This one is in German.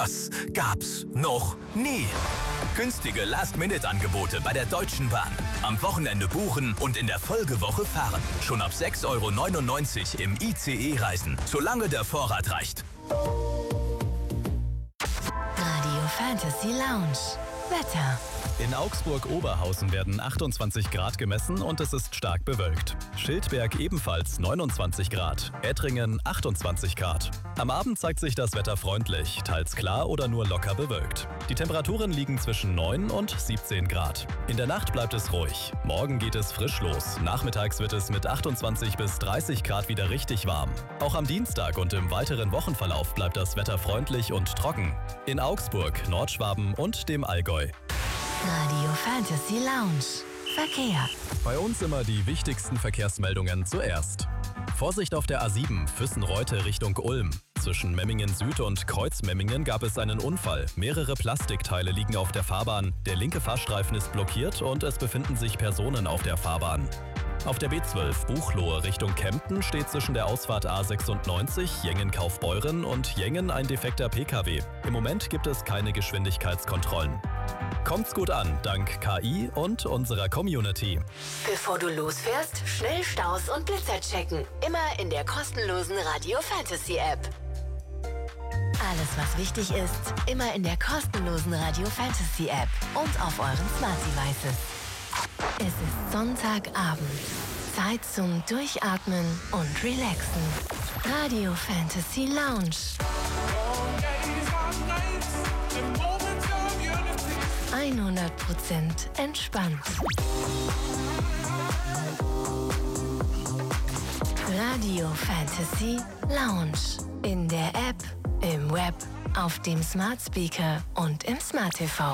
Das gab's noch nie. Günstige Last-Minute-Angebote bei der Deutschen Bahn. Am Wochenende buchen und in der Folgewoche fahren. Schon ab 6,99 € im ICE reisen, solange der Vorrat reicht. Radio Fantasy Lounge. Wetter. In Augsburg-Oberhausen werden 28 Grad gemessen und es ist stark bewölkt. Schildberg ebenfalls 29 Grad, Ettringen 28 Grad. Am Abend zeigt sich das Wetter freundlich, teils klar oder nur locker bewölkt. Die Temperaturen liegen zwischen 9 und 17 Grad. In der Nacht bleibt es ruhig. Morgen geht es frisch los. Nachmittags wird es mit 28 bis 30 Grad wieder richtig warm. Auch am Dienstag und im weiteren Wochenverlauf bleibt das Wetter freundlich und trocken. In Augsburg, Nordschwaben und dem Allgäu. Radio Fantasy Lounge. Verkehr. Bei uns immer die wichtigsten Verkehrsmeldungen zuerst. Vorsicht auf der A7 Füssen-Reute Richtung Ulm. Zwischen Memmingen Süd und Kreuzmemmingen gab es einen Unfall. Mehrere Plastikteile liegen auf der Fahrbahn. Der linke Fahrstreifen ist blockiert und es befinden sich Personen auf der Fahrbahn. Auf der B12 Buchloe Richtung Kempten steht zwischen der Ausfahrt A96 Jengen-Kaufbeuren und Jengen ein defekter PKW. Im Moment gibt es keine Geschwindigkeitskontrollen. Kommt's gut an, dank KI und unserer Community. Bevor du losfährst, schnell Staus und Blitzer checken. Immer in der kostenlosen Radio Fantasy App. Alles, was wichtig ist, immer in der kostenlosen Radio Fantasy App und auf euren Smart Devices. Es ist Sonntagabend. Zeit zum Durchatmen und Relaxen. Radio Fantasy Lounge. 100% entspannt. Radio Fantasy Lounge. In der App, im Web, auf dem Smart Speaker und im Smart TV.